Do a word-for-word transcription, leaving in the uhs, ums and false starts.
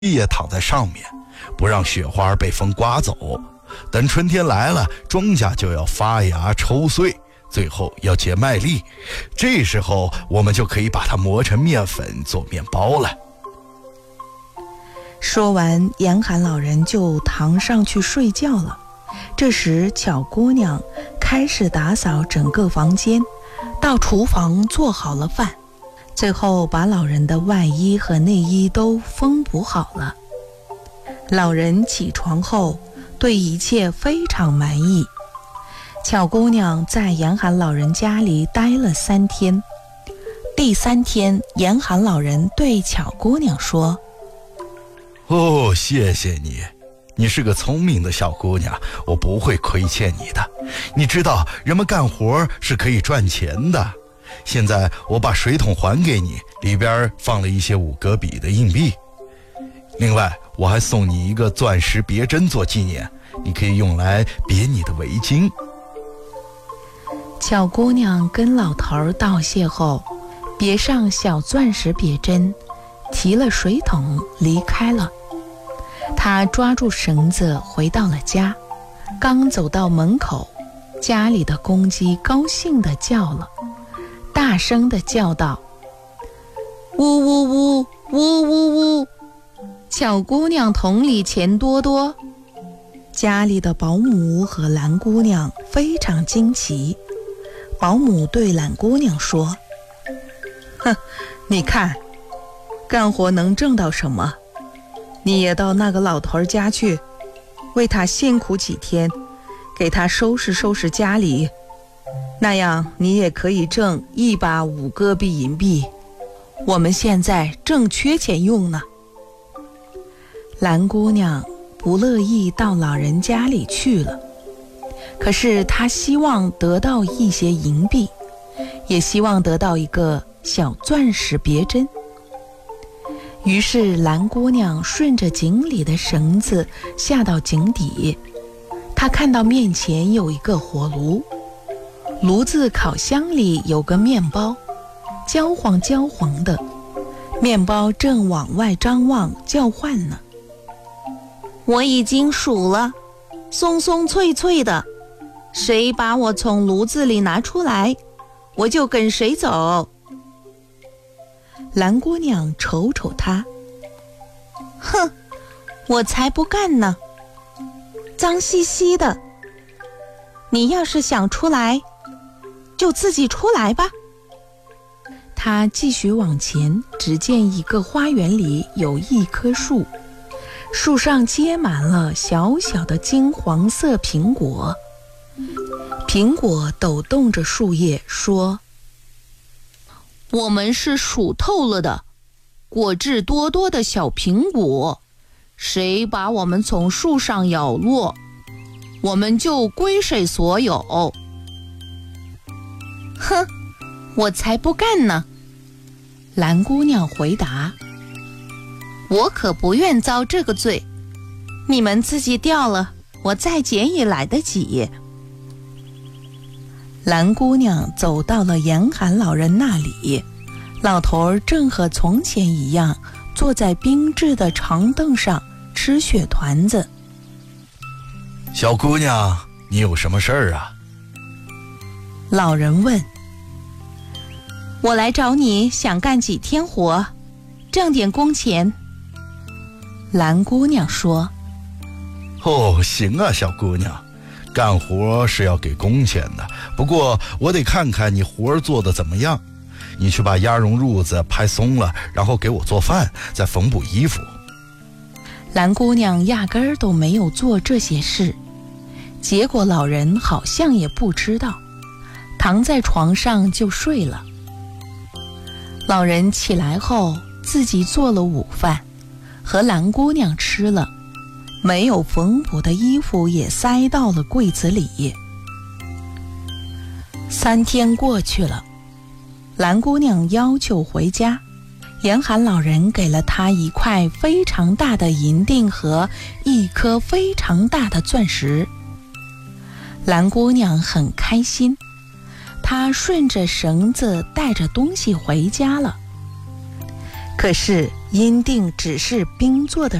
也躺在上面，不让雪花被风刮走。等春天来了，庄稼就要发芽抽穗，最后要结麦粒，这时候我们就可以把它磨成面粉做面包了。 说完，严寒老人就躺上去睡觉了。这时巧姑娘开始打扫整个房间，到厨房做好了饭，最后把老人的外衣和内衣都缝补好了。老人起床后对一切非常满意。巧姑娘在严寒老人家里待了三天。第三天，严寒老人对巧姑娘说： 哦，谢谢你，你是个聪明的小姑娘，我不会亏欠你的。你知道人们干活是可以赚钱的。现在我把水桶还给你，里边放了一些五戈比的硬币。另外我还送你一个钻石别针做纪念，你可以用来别你的围巾。 巧姑娘跟老头道谢后，别上小钻石别针，提了水桶离开了。她抓住绳子回到了家，刚走到门口，家里的公鸡高兴地叫了，大声地叫道：呜呜呜，呜呜呜！巧姑娘桶里钱多多。家里的保姆和蓝姑娘非常惊奇。保姆对蓝姑娘说：哼，你看，干活能挣到什么？你也到那个老头家去，为他辛苦几天，给他收拾收拾家里，那样你也可以挣一把五戈比银币。我们现在正缺钱用呢。蓝姑娘不乐意到老人家里去了，可是她希望得到一些银币，也希望得到一个小钻石别针。于是蓝姑娘顺着井里的绳子下到井底，她看到面前有一个火炉，炉子烤箱里有个面包，焦黄焦黄的，面包正往外张望叫唤呢。我已经数了，松松脆脆的，谁把我从炉子里拿出来，我就跟谁走。蓝姑娘瞅瞅他，哼，我才不干呢，脏兮兮的。你要是想出来，就自己出来吧。她继续往前，只见一个花园里有一棵树，树上结满了小小的金黄色苹果，苹果抖动着树叶说：我们是熟透了的，果汁多多的小苹果，谁把我们从树上咬落，我们就归谁所有。哼，我才不干呢。蓝姑娘回答：我可不愿遭这个罪，你们自己掉了，我再捡也来得及。蓝姑娘走到了严寒老人那里，老头正和从前一样坐在冰制的长凳上吃雪团子。 小姑娘，你有什么事儿啊？ 老人问。我来找你，想干几天活，挣点工钱。蓝姑娘说。 哦，行啊，小姑娘，干活是要给工钱的，不过我得看看你活做得怎么样。你去把鸭绒褥子拍松了，然后给我做饭，再缝补衣服。 蓝姑娘压根儿都没有做这些事，结果老人好像也不知道，躺在床上就睡了。老人起来后自己做了午饭，和蓝姑娘吃了，没有缝补的衣服也塞到了柜子里。三天过去了，蓝姑娘要求回家，严寒老人给了她一块非常大的银锭和一颗非常大的钻石。蓝姑娘很开心，她顺着绳子带着东西回家了。 可是因定只是冰做的